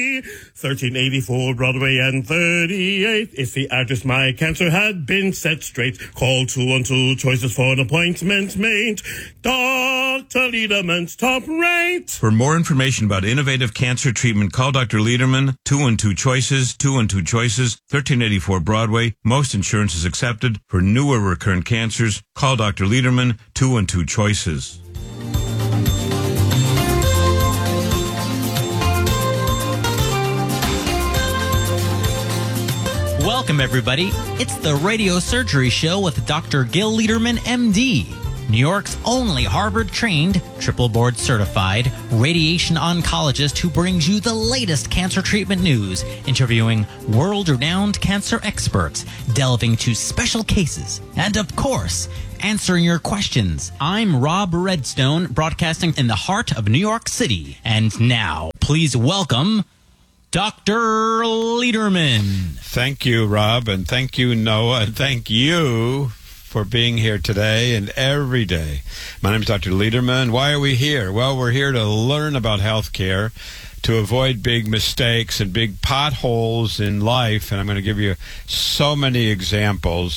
1384 Broadway and 38 is the address. My cancer had been set straight. Call 212 choices for an appointment made. Dr. Lederman's top rate. For more information about innovative cancer treatment, call Dr. Lederman, 212 choices, 212 choices, 1384 Broadway. Most insurance is accepted. For newer recurrent cancers, call Dr. Lederman, 212 choices. Welcome, everybody. It's the Radio Surgery Show with Dr. Gil Lederman, MD, New York's only Harvard-trained, triple board-certified radiation oncologist who brings you the latest cancer treatment news, interviewing world-renowned cancer experts, delving into special cases, and, of course, answering your questions. I'm Rob Redstone, broadcasting in the heart of New York City. And now, please welcome Dr. Lederman. Thank you, Rob, and thank you, Noah, and thank you for being here today and every day. My name is Dr. Lederman. Why are we here? Well, we're here to learn about healthcare, to avoid big mistakes and big potholes in life, and I'm going to give you so many examples.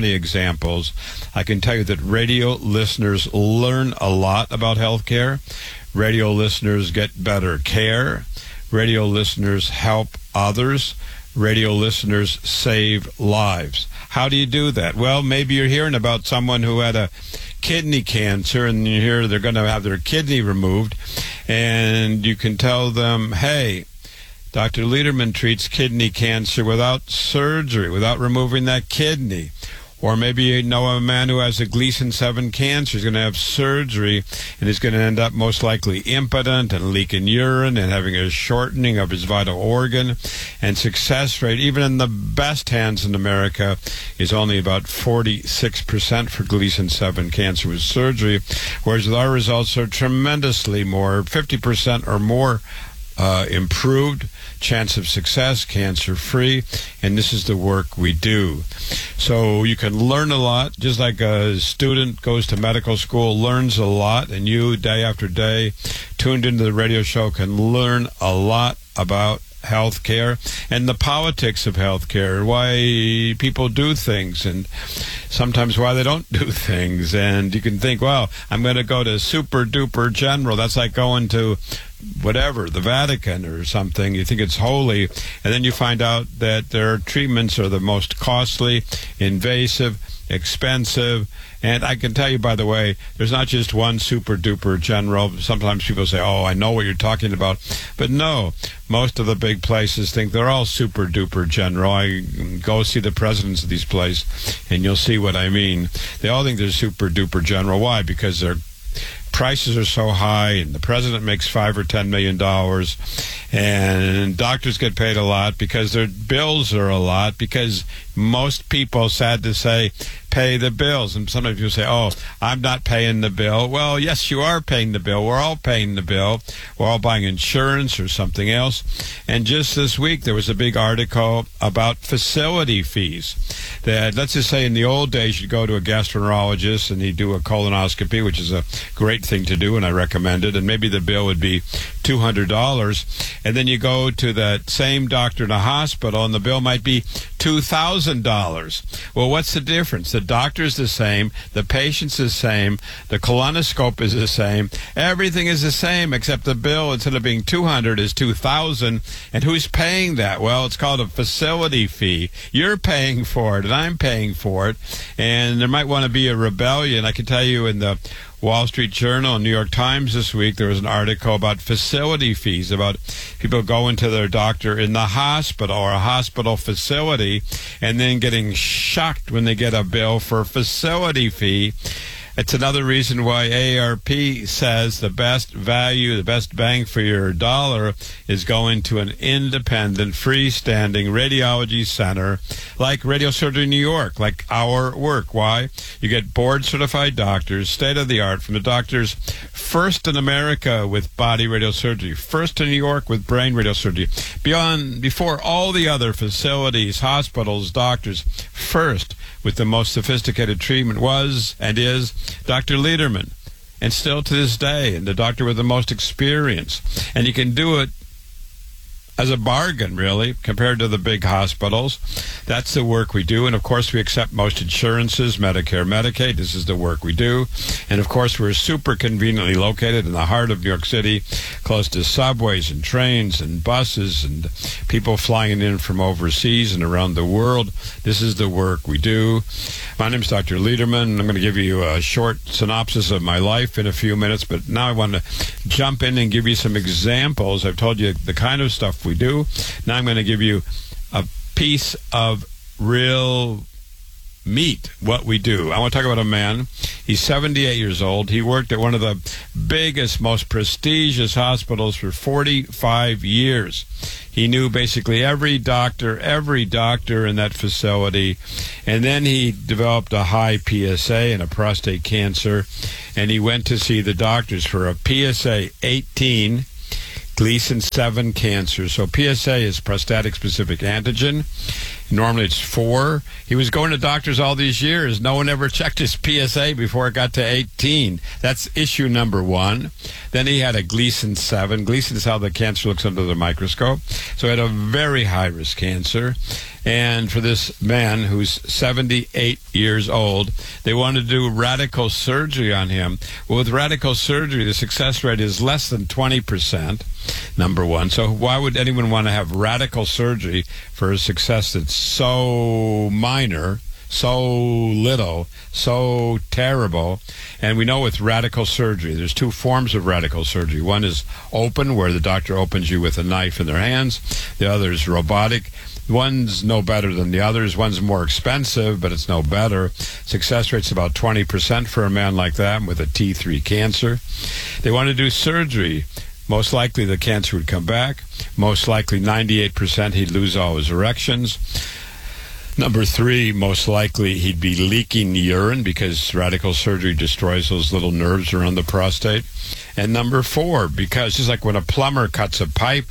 I can tell you that radio listeners learn a lot about healthcare. Radio listeners get better care. Radio listeners help others. Radio listeners save lives. How do you do that? Well, maybe you're hearing about someone who had a kidney cancer and you hear they're going to have their kidney removed, and you can tell them, hey, Dr. Lederman treats kidney cancer without surgery, without removing that kidney. Or maybe you know a man who has a Gleason 7 cancer. He's going to have surgery, and he's going to end up most likely impotent and leaking urine and having a shortening of his vital organ. And success rate, even in the best hands in America, is only about 46% for Gleason 7 cancer with surgery, whereas with our results are tremendously more, 50% or more improved chance of success, cancer-free, and this is the work we do. So you can learn a lot, just like a student goes to medical school, learns a lot, and you, day after day, tuned into the radio show, can learn a lot about healthcare and the politics of healthcare, why people do things and sometimes why they don't do things. And you can think, well, I'm going to go to super duper general. That's like going to whatever, the Vatican or something. You think it's holy, and then you find out that their treatments are the most costly, invasive, expensive. And I can tell you, by the way, there's not just one super duper general. Sometimes people say, oh, I know what you're talking about. But no, most of the big places think they're all super duper general. I go see the presidents of these places, and you'll see what I mean. They all think they're super duper general. Why? Because their prices are so high, and the president makes $5 or $10 million, and doctors get paid a lot because their bills are a lot, because most people, sad to say, pay the bills. And sometimes people say, oh, I'm not paying the bill. Well, yes, you are paying the bill. We're all paying the bill. We're all buying insurance or something else. And just this week, there was a big article about facility fees. That, let's just say in the old days, you'd go to a gastroenterologist and he'd do a colonoscopy, which is a great thing to do, and I recommend it. And maybe the bill would be $200. And then you go to that same doctor in a hospital, and the bill might be $2,000. Well, what's the difference? The doctor's the same, the patient's the same, the colonoscope is the same, everything is the same, except the bill, instead of being $200, is $2,000. And who's paying that? Well, it's called a facility fee. You're paying for it, and I'm paying for it. And there might want to be a rebellion. I can tell you, in the Wall Street Journal and New York Times this week, there was an article about facility fees, about people going to their doctor in the hospital or a hospital facility and then getting shocked when they get a bill for a facility fee. It's another reason why AARP says the best value, the best bang for your dollar is going to an independent, freestanding radiology center like Radio Surgery New York, like our work. Why? You get board-certified doctors, state-of-the-art, from the doctors first in America with body radiosurgery, first in New York with brain radiosurgery, before all the other facilities, hospitals, doctors, first with the most sophisticated treatment was and is Dr. Lederman, and still to this day, and the doctor with the most experience. And you can do it as a bargain, really, compared to the big hospitals. That's the work we do. And, of course, we accept most insurances, Medicare, Medicaid. This is the work we do. And, of course, we're super conveniently located in the heart of New York City, close to subways and trains and buses and people flying in from overseas and around the world. This is the work we do. My name is Dr. Lederman. I'm going to give you a short synopsis of my life in a few minutes, but now I want to jump in and give you some examples. I've told you the kind of stuff we do. Now I'm going to give you a piece of real meat, what we do. I want to talk about a man. He's 78 years old. He worked at one of the biggest, most prestigious hospitals for 45 years. He knew basically every doctor in that facility. And then he developed a high PSA and a prostate cancer. And he went to see the doctors for a PSA 18, Gleason 7 cancer. So PSA is prostatic specific antigen. Normally it's 4. He was going to doctors all these years. No one ever checked his PSA before it got to 18. That's issue number 1. Then he had a Gleason 7. Gleason is how the cancer looks under the microscope. So he had a very high-risk cancer. And for this man who's 78 years old, they wanted to do radical surgery on him. Well, with radical surgery, the success rate is less than 20%, number one. So why would anyone want to have radical surgery for a success that's so minor, so little, so terrible? And we know with radical surgery, there's 2 forms of radical surgery. One is open, where the doctor opens you with a knife in their hands. The other is robotic. One's no better than the others. One's more expensive, but it's no better. Success rate's about 20% for a man like that with a T3 cancer. They want to do surgery. Most likely the cancer would come back. Most likely 98% he'd lose all his erections. Number 3, most likely he'd be leaking urine because radical surgery destroys those little nerves around the prostate. And number 4, because just like when a plumber cuts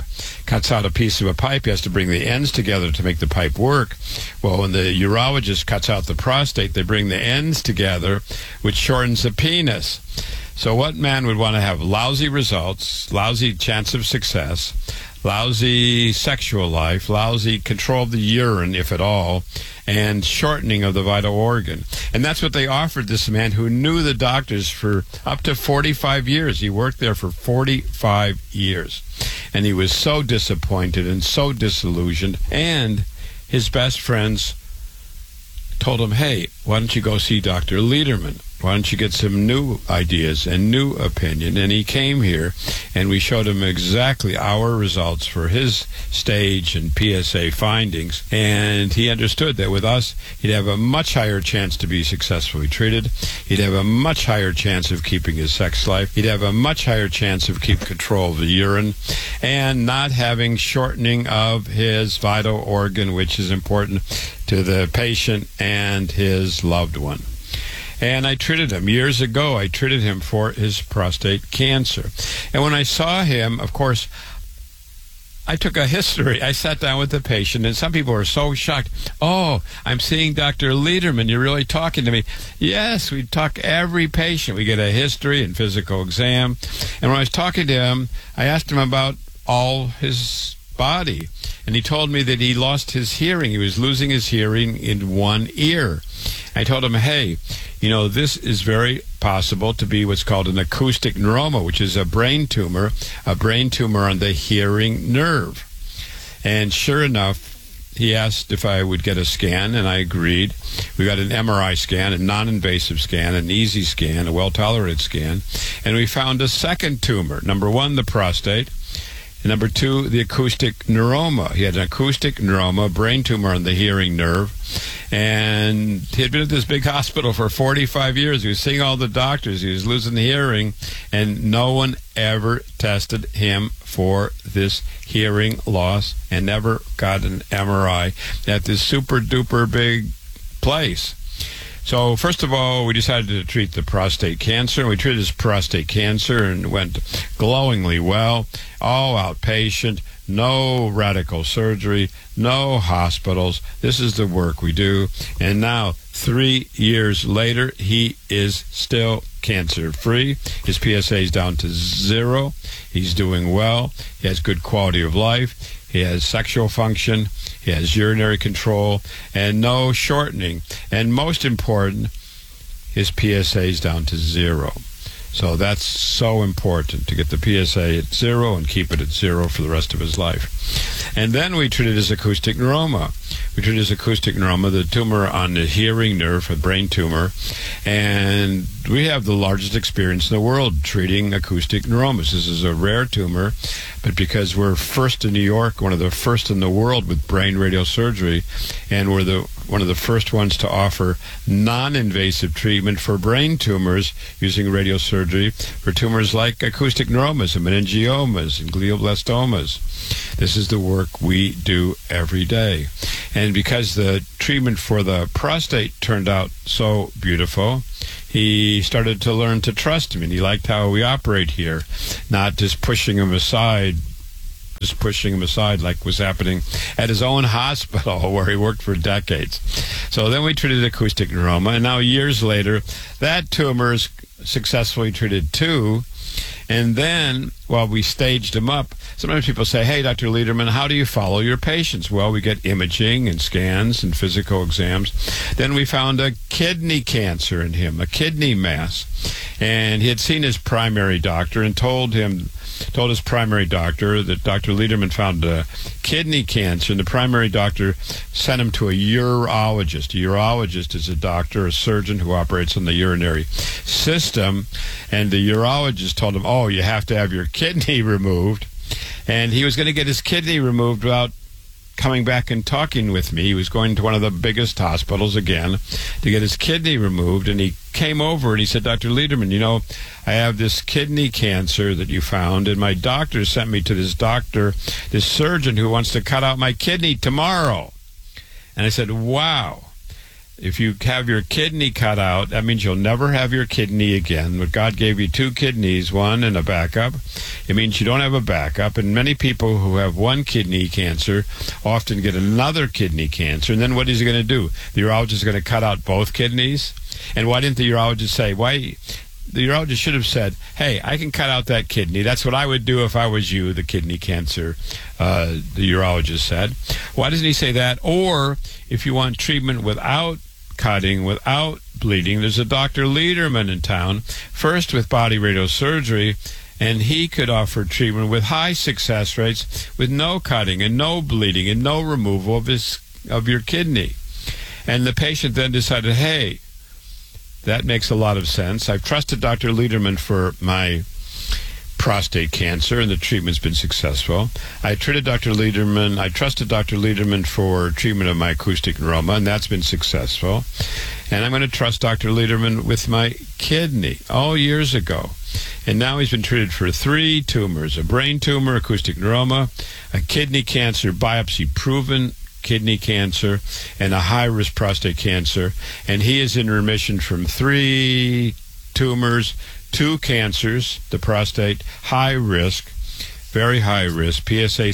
out a piece of a pipe, he has to bring the ends together to make the pipe work. Well, when the urologist cuts out the prostate, they bring the ends together, which shortens the penis. So what man would want to have lousy results, lousy chance of success, lousy sexual life, lousy control of the urine, if at all, and shortening of the vital organ? And that's what they offered this man who knew the doctors for up to 45 years. He worked there for 45 years. And he was so disappointed and so disillusioned. And his best friends told him, hey, why don't you go see Dr. Lederman? Why don't you get some new ideas and new opinion? And he came here, and we showed him exactly our results for his stage and PSA findings. And he understood that with us, he'd have a much higher chance to be successfully treated. He'd have a much higher chance of keeping his sex life. He'd have a much higher chance of keeping control of the urine and not having shortening of his vital organ, which is important to the patient and his loved one. And I treated him. Years ago, I treated him for his prostate cancer. And when I saw him, of course, I took a history. I sat down with the patient, and some people were so shocked. Oh, I'm seeing Dr. Lederman. You're really talking to me. Yes, we talk every patient. We get a history and physical exam. And when I was talking to him, I asked him about all his body. And he told me that he lost his hearing. He was losing his hearing in one ear. I told him, hey, you know, this is very possible to be what's called an acoustic neuroma, which is a brain tumor on the hearing nerve. And sure enough, he asked if I would get a scan, and I agreed. We got an MRI scan, a non-invasive scan, an easy scan, a well-tolerated scan, and we found a second tumor. Number 1, the prostate. And number 2, the acoustic neuroma. He had an acoustic neuroma, brain tumor on the hearing nerve. And he had been at this big hospital for 45 years. He was seeing all the doctors. He was losing the hearing. And no one ever tested him for this hearing loss and never got an MRI at this super-duper big place. So first of all, we decided to treat the prostate cancer. We treated his prostate cancer and went glowingly well, all outpatient, no radical surgery, no hospitals. This is the work we do. And now, 3 years later, he is still cancer-free. His PSA is down to 0. He's doing well. He has good quality of life. He has sexual function. He has urinary control and no shortening. And most important, his PSA is down to 0. So that's so important, to get the PSA at 0 and keep it at 0 for the rest of his life. And then we treated his acoustic neuroma. We treated his acoustic neuroma, the tumor on the hearing nerve, a brain tumor. And we have the largest experience in the world treating acoustic neuromas. This is a rare tumor, but because we're first in New York, one of the first in the world with brain radiosurgery, and we're one of the first ones to offer non-invasive treatment for brain tumors using radiosurgery for tumors like acoustic neuromas and meningiomas and glioblastomas. This is the work we do every day. And because the treatment for the prostate turned out so beautiful, he started to learn to trust me, and he liked how we operate here, not just pushing him aside like was happening at his own hospital where he worked for decades. So then we treated acoustic neuroma, and now years later, that tumor is successfully treated too. And then, while we staged him up, sometimes people say, hey, Dr. Lederman, how do you follow your patients? Well, we get imaging and scans and physical exams. Then we found a kidney cancer in him, a kidney mass. And he had seen his primary doctor and told his primary doctor that Dr. Lederman found a kidney cancer, and the primary doctor sent him to a urologist. A urologist is a doctor, a surgeon who operates on the urinary system, and the urologist told him, oh, you have to have your kidney removed. And he was going to get his kidney removed without coming back and talking with me. He was going to one of the biggest hospitals again to get his kidney removed, and he came over and he said, Dr. Lederman, you know, I have this kidney cancer that you found, and my doctor sent me to this surgeon who wants to cut out my kidney tomorrow. And I said, wow. If you have your kidney cut out, that means you'll never have your kidney again. But God gave you 2 kidneys, one and a backup. It means you don't have a backup. And many people who have one kidney cancer often get another kidney cancer. And then what is he going to do? The urologist is going to cut out both kidneys? And why didn't the urologist say, the urologist should have said, hey, I can cut out that kidney. That's what I would do if I was you, the kidney cancer, the urologist said. Why doesn't he say that? Or if you want treatment without cutting, without bleeding, there's a Dr. Lederman in town, first with body radiosurgery, and he could offer treatment with high success rates, with no cutting and no bleeding and no removal of your kidney. And the patient then decided, hey, that makes a lot of sense. I've trusted Dr. Lederman for my prostate cancer, and the treatment's been successful. I trusted Dr. Lederman for treatment of my acoustic neuroma, and that's been successful. And I'm going to trust Dr. Lederman with my kidney all years ago. And now he's been treated for 3 tumors, a brain tumor, acoustic neuroma, a kidney cancer, biopsy-proven kidney cancer, and a high-risk prostate cancer. And he is in remission from 3 tumors, 2 cancers, the prostate, high risk, very high risk, PSA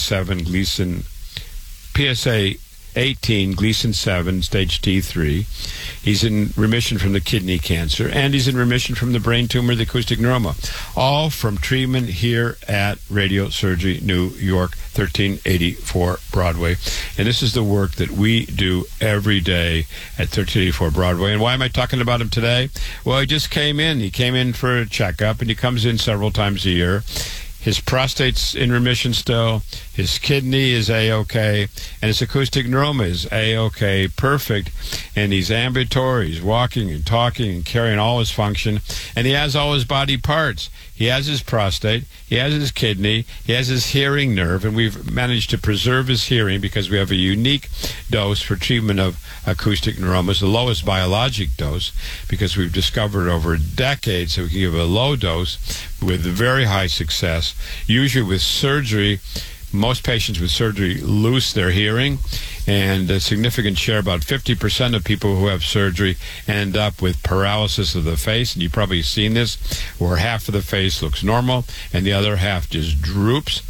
18, Gleason 7, stage T3. He's in remission from the kidney cancer, and he's in remission from the brain tumor, the acoustic neuroma, all from treatment here at Radiosurgery New York, 1384 Broadway. And this is the work that we do every day at 1384 Broadway. And why am I talking about him today? Well, he just came in. He came in for a checkup, and he comes in several times a year. His prostate's in remission still. His kidney is A-OK. And his acoustic neuroma is A-OK, perfect. And he's ambulatory. He's walking and talking and carrying all his function. And he has all his body parts. He has his prostate. He has his kidney. He has his hearing nerve. And we've managed to preserve his hearing because we have a unique dose for treatment of acoustic neuromas, the lowest biologic dose, because we've discovered over decades that we can give a low dose with very high success. Usually with surgery, most patients with surgery lose their hearing, and a significant share, about 50% of people who have surgery, end up with paralysis of the face. And you've probably seen this, where half of the face looks normal and the other half just droops.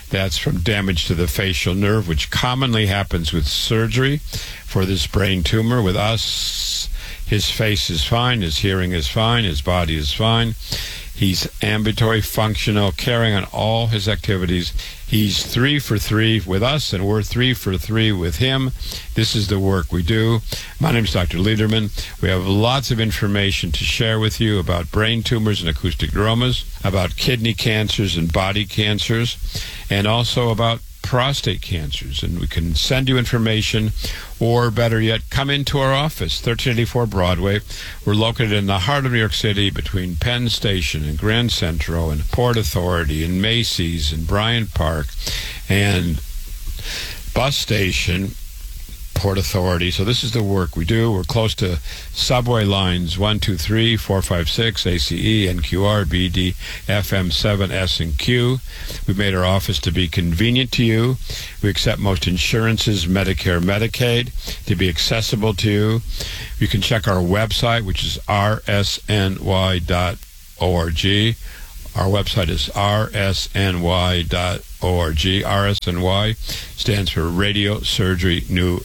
That's from damage to the facial nerve, which commonly happens with surgery for this brain tumor. With us, his face is fine, his hearing is fine, his body is fine. He's ambulatory, functional, carrying on all his activities. He's 3 for 3 with us, and we're 3 for 3 with him. This is the work we do. My name is Dr. Lederman. We have lots of information to share with you about brain tumors and acoustic neuromas, about kidney cancers and body cancers, and also about prostate cancers. And we can send you information, or better yet, come into our office, 1384 Broadway. We're located in the heart of New York City between Penn Station and Grand Central and Port Authority and Macy's and Bryant Park and bus station, Port Authority. So this is the work we do. We're close to subway lines 1, 2, 3, 4, 5, 6, ACE, NQR, BD, FM 7, S, and Q. We've made our office to be convenient to you. We accept most insurances, Medicare, Medicaid, to be accessible to you. You can check our website, which is rsny.org. Our website is rsny.org. RSNY stands for Radio Surgery New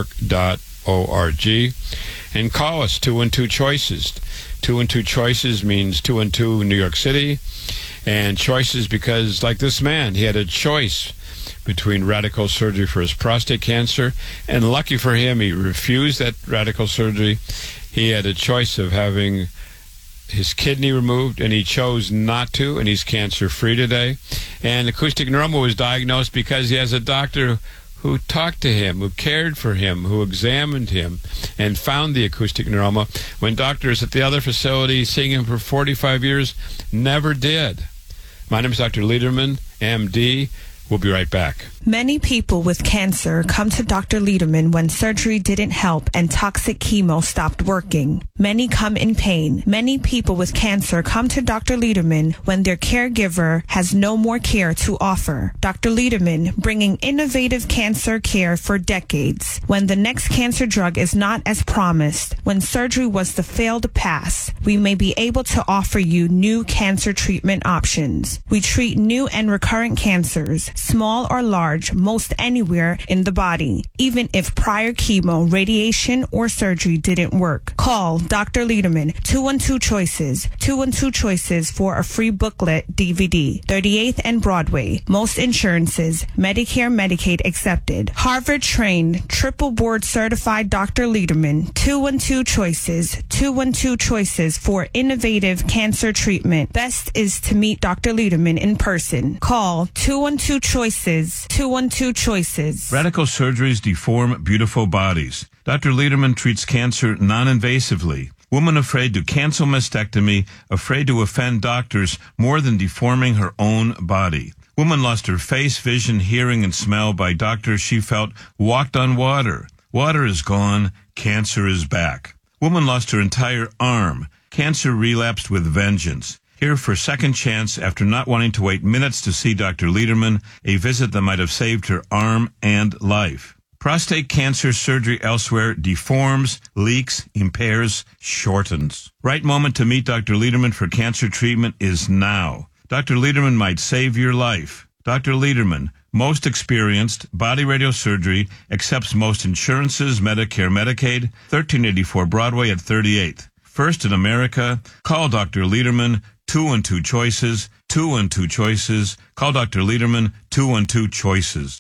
York.org. And call us, 212 Choices. 212 Choices means 212 New York City. And choices because, like this man, he had a choice between radical surgery for his prostate cancer. And lucky for him, he refused that radical surgery. He had a choice of having his kidney removed, and he chose not to, and he's cancer-free today. And acoustic neuroma was diagnosed because he has a doctor who talked to him, who cared for him, who examined him, and found the acoustic neuroma when doctors at the other facility, seeing him for 45 years, never did. My name is Dr. Lederman, MD. We'll be right back. Many people with cancer come to Dr. Lederman when surgery didn't help and toxic chemo stopped working. Many come in pain. Many people with cancer come to Dr. Lederman when their caregiver has no more care to offer. Dr. Lederman, bringing innovative cancer care for decades. When the next cancer drug is not as promised, when surgery was the failed pass, we may be able to offer you new cancer treatment options. We treat new and recurrent cancers, small or large, most anywhere in the body, even if prior chemo, radiation, or surgery didn't work. Call Dr. Lederman, 212 Choices, 212 Choices for a free booklet DVD, 38th and Broadway. Most insurances, Medicare, Medicaid accepted. Harvard-trained, triple board certified Dr. Lederman, 212 Choices, 212 Choices for innovative cancer treatment. Best is to meet Dr. Lederman in person. Call 212 Choices, 212 Choices. Radical surgeries deform beautiful bodies. Dr. Lederman treats cancer non-invasively. Woman afraid to cancel mastectomy, afraid to offend doctors more than deforming her own body. Woman lost her face, vision, hearing, and smell by doctors she felt walked on water. Water is gone. Cancer is back. Woman lost her entire arm. Cancer relapsed with vengeance. Here for a second chance after not wanting to wait minutes to see Dr. Lederman, a visit that might have saved her arm and life. Prostate cancer surgery elsewhere deforms, leaks, impairs, shortens. Right moment to meet Dr. Lederman for cancer treatment is now. Dr. Lederman might save your life. Dr. Lederman, most experienced, body radiosurgery, accepts most insurances, Medicare, Medicaid, 1384 Broadway at 38th. First in America. Call Dr. Lederman, 212 Choices, 212 Choices. Call Dr. Lederman, 212 Choices.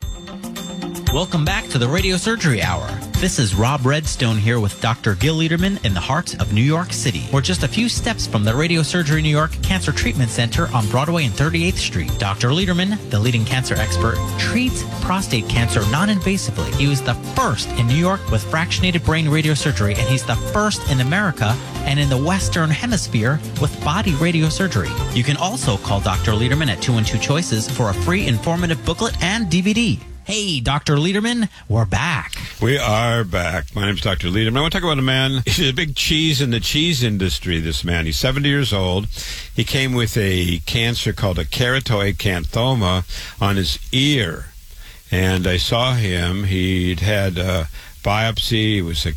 Welcome back to the Radio Surgery Hour. This is Rob Redstone here with Dr. Gil Lederman in the heart of New York City. We're just a few steps from the Radio Surgery New York Cancer Treatment Center on Broadway and 38th Street. Dr. Lederman, the leading cancer expert, treats prostate cancer non-invasively. He was the first in New York with fractionated brain radiosurgery, and he's the first in America and in the Western Hemisphere with body radiosurgery. You can also call Dr. Lederman at 212 Choices for a free informative booklet and DVD. Hey, Dr. Lederman, we're back. We are back. My name is Dr. Lederman. I want to talk about a man. He's a big cheese in the cheese industry, this man. He's 70 years old. He came with a cancer called a keratoacanthoma on his ear. And I saw him. He'd had a biopsy. It was a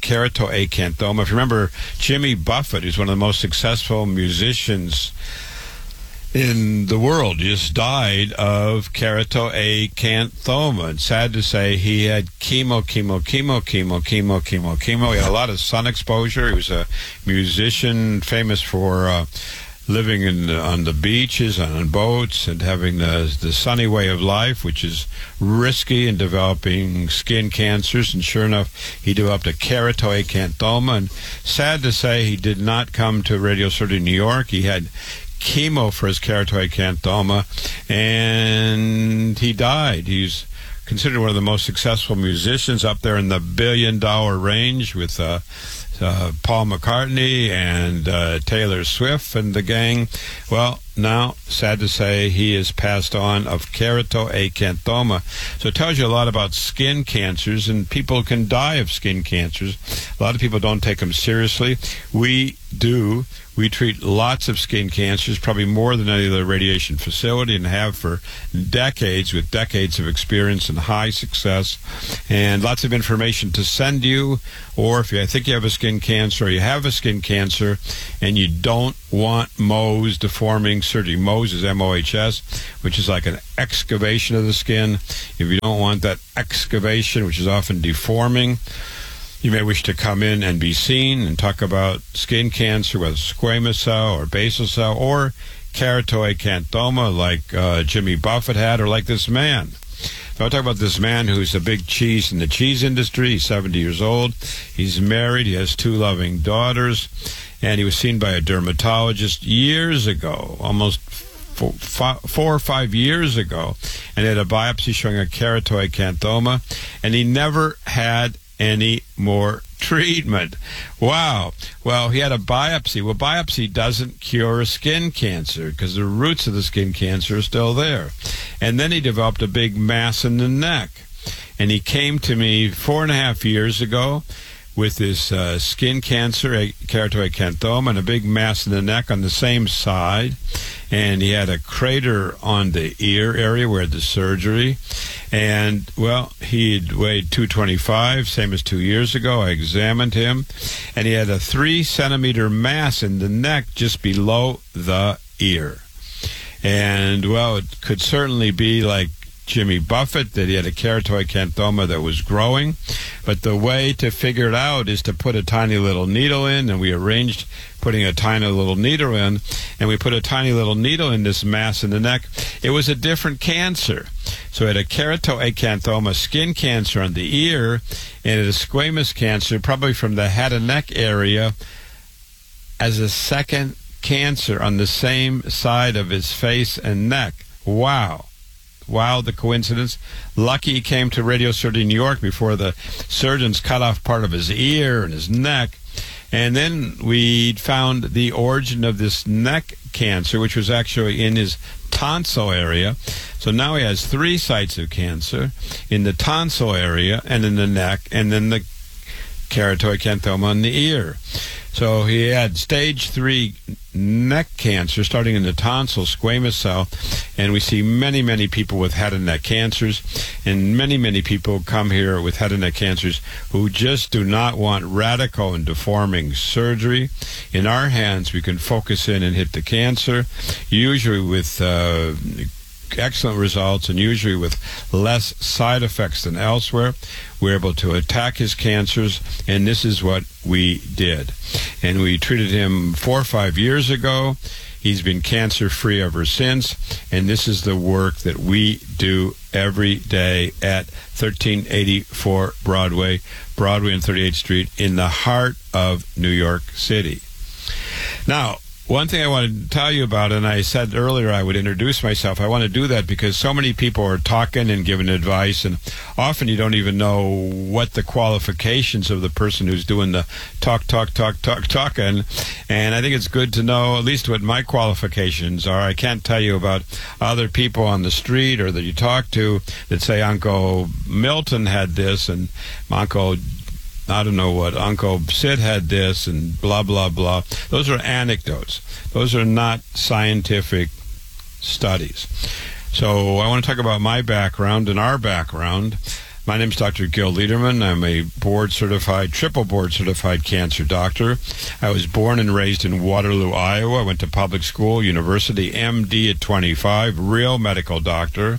keratoacanthoma. If you remember Jimmy Buffett, who's one of the most successful musicians in the world just died of keratoacanthoma. And sad to say, he had chemo. He had a lot of sun exposure. He was a musician famous for living on the beaches and on boats and having the sunny way of life, which is risky in developing skin cancers. And sure enough, he developed a keratoacanthoma. And sad to say, he did not come to Radio Surgery New York. He had chemo for his keratoacanthoma, and he died. He's considered one of the most successful musicians, up there in the billion-dollar range with Paul McCartney and Taylor Swift and the gang. Well, now, sad to say, he has passed on of keratoacanthoma. So it tells you a lot about skin cancers, and people can die of skin cancers. A lot of people don't take them seriously. We do. We treat lots of skin cancers, probably more than any other radiation facility, and have for decades, with decades of experience and high success, and lots of information to send you. Or if you think you have a skin cancer, or you have a skin cancer, and you don't want Mohs deforming surgery. Mohs is MOHS, which is like an excavation of the skin. If you don't want that excavation, which is often deforming, you may wish to come in and be seen and talk about skin cancer, whether squamous cell or basal cell or keratoacanthoma like Jimmy Buffett had, or like this man. So I'll talk about this man who's a big cheese in the cheese industry. He's 70 years old. He's married. He has 2 loving daughters. And he was seen by a dermatologist years ago, almost 4 or 5 years ago, and had a biopsy showing a keratoacanthoma, and he never had any more treatment. Wow. Well, he had a biopsy. Well, biopsy doesn't cure skin cancer because the roots of the skin cancer are still there. And then he developed a big mass in the neck. And he came to me 4.5 years ago with this skin cancer, keratoacanthoma, and a big mass in the neck on the same side. And he had a crater on the ear area where he had the surgery. And, well, he'd weighed 225, same as 2 years ago. I examined him. And he had a 3-centimeter mass in the neck just below the ear. And, well, it could certainly be like Jimmy Buffett, that he had a keratoacanthoma that was growing. But the way to figure it out is to put a tiny little needle in, and we arranged putting a tiny little needle in, and we put a tiny little needle in this mass in the neck. It was a different cancer. So it had a keratoacanthoma, skin cancer on the ear, and it had a squamous cancer, probably from the head and neck area, as a second cancer on the same side of his face and neck. Wow. Wow, the coincidence. Lucky he came to Radio Surgery New York before the surgeons cut off part of his ear and his neck. And then we found the origin of this neck cancer, which was actually in his tonsil area. So now he has 3 sites of cancer in the tonsil area and in the neck, and then the keratoacanthoma in the ear. So he had stage 3 neck cancer starting in the tonsil, squamous cell, and we see many, many people with head and neck cancers, and many, many people come here with head and neck cancers who just do not want radical and deforming surgery. In our hands, we can focus in and hit the cancer, usually with excellent results, and usually with less side effects than elsewhere. We're able to attack his cancers, and this is what we did. And we treated him 4 or 5 years ago. He's been cancer-free ever since, and this is the work that we do every day at 1384 Broadway and 38th Street in the heart of New York City. Now, one thing I wanted to tell you about, and I said earlier I would introduce myself. I want to do that because so many people are talking and giving advice, and often you don't even know what the qualifications of the person who's doing the talking. And I think it's good to know at least what my qualifications are. I can't tell you about other people on the street or that you talk to that say Uncle Milton had this and Uncle Sid had this and blah, blah, blah. Those are anecdotes. Those are not scientific studies. So I want to talk about my background and our background. My name is Dr. Gil Liederman. I'm a triple board certified cancer doctor. I was born and raised in Waterloo, Iowa. I went to public school, university, MD at 25, real medical doctor,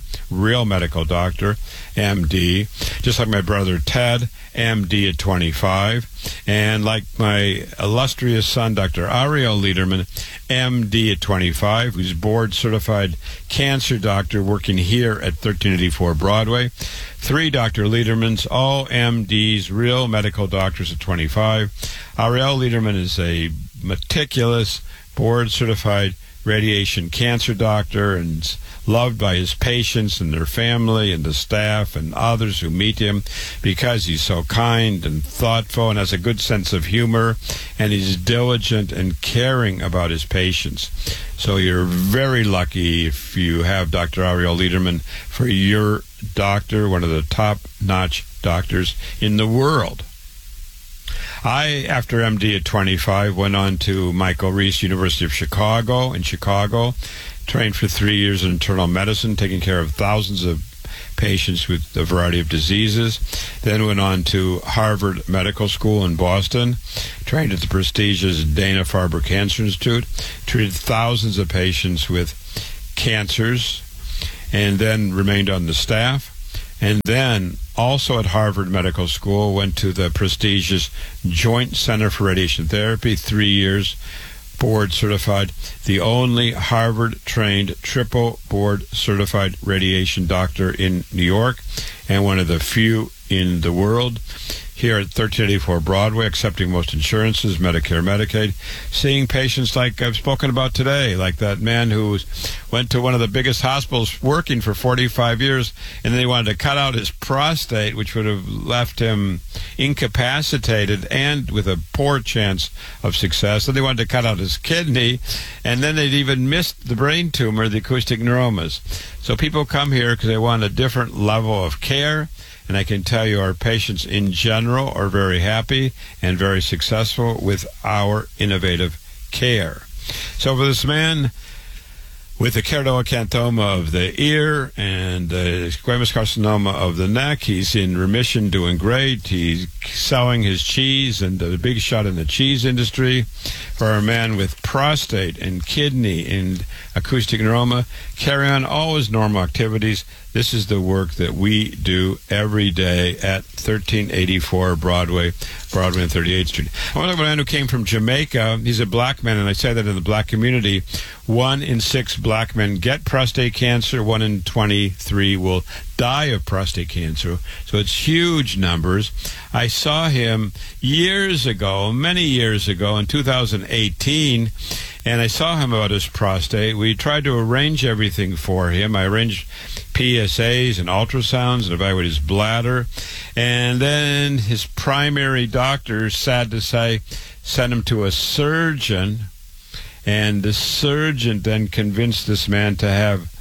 MD. Just like my brother Ted, MD at 25. And like my illustrious son, Dr. Ariel Liederman, MD at 25, who's board certified cancer doctor working here at 1384 Broadway. 3 Dr. Liedermans, all MDs, real medical doctors at 25. Ariel Liederman is a meticulous board certified radiation cancer doctor and loved by his patients and their family and the staff and others who meet him because he's so kind and thoughtful and has a good sense of humor, and he's diligent and caring about his patients. So you're very lucky if you have Dr. Ariel Liederman for your doctor, one of the top-notch doctors in the world. I, after MD at 25, went on to Michael Reese University of Chicago in Chicago, trained for 3 years in internal medicine, taking care of thousands of patients with a variety of diseases. Then went on to Harvard Medical School in Boston, trained at the prestigious Dana-Farber Cancer Institute, treated thousands of patients with cancers, and then remained on the staff. And then, also at Harvard Medical School, went to the prestigious Joint Center for Radiation Therapy, 3 years, board certified, the only Harvard-trained triple board certified radiation doctor in New York, and one of the few in the world. Here at 1384 Broadway, accepting most insurances, Medicare, Medicaid, seeing patients like I've spoken about today, like that man who went to one of the biggest hospitals working for 45 years, and they wanted to cut out his prostate, which would have left him incapacitated and with a poor chance of success. So they wanted to cut out his kidney, and then they'd even missed the brain tumor, the acoustic neuromas. So people come here because they want a different level of care. And I can tell you our patients in general are very happy and very successful with our innovative care. So for this man with the keratoacanthoma of the ear and the squamous carcinoma of the neck, he's in remission, doing great. He's selling his cheese and a big shot in the cheese industry. For a man with prostate and kidney and acoustic neuroma, carry on all his normal activities. This is the work that we do every day at 1384 Broadway and 38th Street. I want to talk about a man who came from Jamaica. He's a black man, and I say that in the black community. 1 in 6 black men get prostate cancer. 1 in 23 will die of prostate cancer. So it's huge numbers. I saw him years ago, many years ago, in 2018, and I saw him about his prostate. We tried to arrange everything for him. I arranged PSAs and ultrasounds and evaluated his bladder. And then his primary doctor, sad to say, sent him to a surgeon. And the surgeon then convinced this man to have,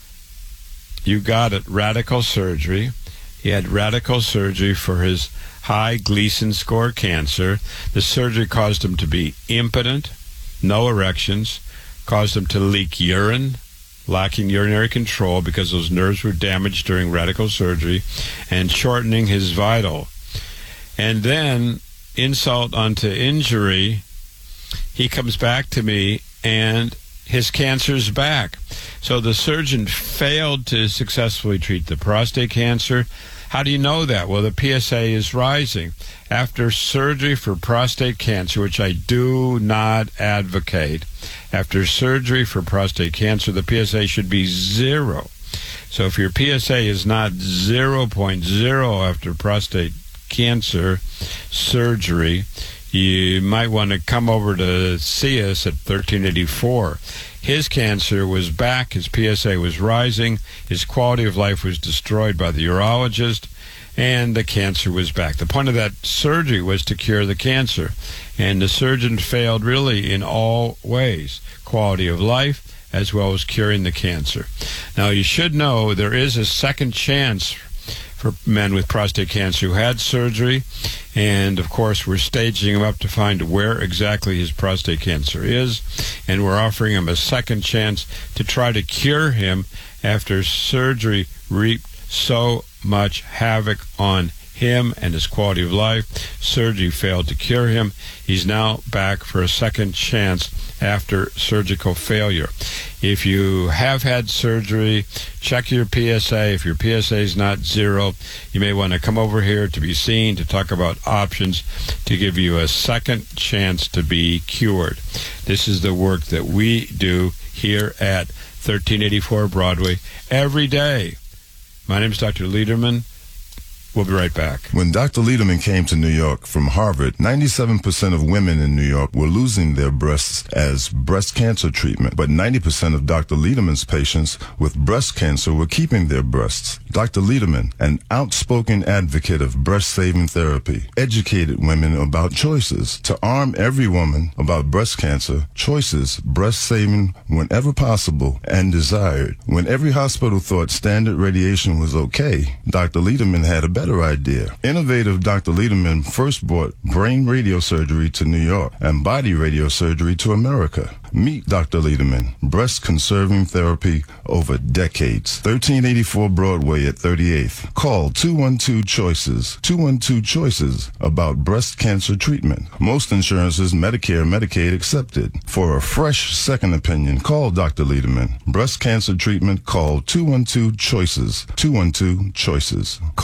you got it, radical surgery. He had radical surgery for his high Gleason score cancer. The surgery caused him to be impotent, no erections, caused him to leak urine, lacking urinary control because those nerves were damaged during radical surgery, and shortening his vital. And then, insult onto injury, he comes back to me and his cancer's back. So the surgeon failed to successfully treat the prostate cancer. How do you know that? Well, the PSA is rising. After surgery for prostate cancer, which I do not advocate, after surgery for prostate cancer, the PSA should be 0. So if your PSA is not 0.0 after prostate cancer surgery, you might want to come over to see us at 1384. His cancer was back, his PSA was rising, his quality of life was destroyed by the urologist, and the cancer was back. The point of that surgery was to cure the cancer, and the surgeon failed really in all ways, quality of life as well as curing the cancer. Now, you should know there is a second chance for men with prostate cancer who had surgery, and of course we're staging him up to find where exactly his prostate cancer is, and we're offering him a second chance to try to cure him after surgery reaped so much havoc on him and his quality of life. Surgery failed to cure him. He's now back for a second chance after surgical failure. If you have had surgery, check your PSA. If your PSA is not 0, you may want to come over here to be seen, to talk about options to give you a second chance to be cured. This is the work that we do here at 1384 Broadway every day. My name is Dr. Lederman. We'll be right back. When Dr. Lederman came to New York from Harvard, 97% of women in New York were losing their breasts as breast cancer treatment, but 90% of Dr. Lederman's patients with breast cancer were keeping their breasts. Dr. Lederman, an outspoken advocate of breast-saving therapy, educated women about choices. To arm every woman about breast cancer, choices, breast-saving whenever possible and desired. When every hospital thought standard radiation was okay, Dr. Lederman had a better idea. Innovative Dr. Lederman first brought brain radiosurgery to New York and body radiosurgery to America. Meet Dr. Lederman, breast-conserving therapy over decades. 1384 Broadway at 38th. Call 212-CHOICES. 212-CHOICES about breast cancer treatment. Most insurances, Medicare, Medicaid accepted. For a fresh second opinion, call Dr. Lederman. Breast cancer treatment, call 212-CHOICES. 212-CHOICES.